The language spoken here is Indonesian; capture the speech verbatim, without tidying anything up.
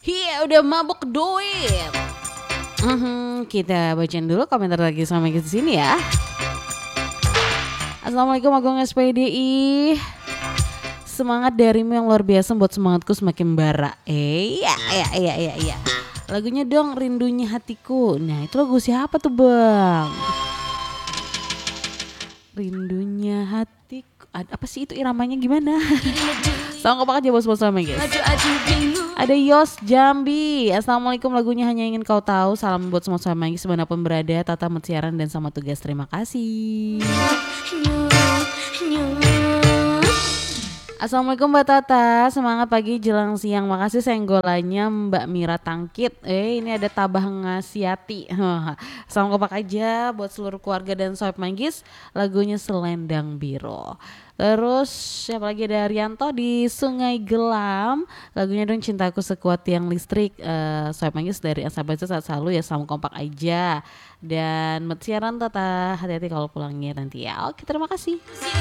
Iya udah mabuk duit. Mhm, kita bacain dulu komentar lagi sama kita di sini ya. Assalamualaikum Agung S P D I. Semangat darimu yang luar biasa buat semangatku semakin bara. Eh, iya, iya, iya, iya, iya. Lagunya dong Rindunya Hatiku. Nah itu lagu siapa tuh bang? Rindunya Hatiku. Ad- Apa sih itu iramanya gimana? Song kompak aja bos-bos sama guys. Ada Yos Jambi. Assalamualaikum, lagunya Hanya Ingin Kau Tahu. Salam buat semua sama Magis dimanapun berada. Tata Siaran dan sama tugas. Terima kasih. Assalamualaikum Mbak Tata, semangat pagi jelang siang. Makasih senggolannya Mbak Mira Tangkit. Eh ini ada Tabah Ngasiati. Salam kompak aja buat seluruh keluarga dan sobat Manggis. Lagunya Selendang Biru. Terus siapa lagi, ada Arianto di Sungai Gelam. Lagunya dong Cintaku Sekuat Tiang Listrik. uh, Sobat Manggis dari Sahabat saat selalu ya, salam kompak aja. Dan siaran Tata, hati-hati kalau pulangnya nanti ya. Oke, terima kasih.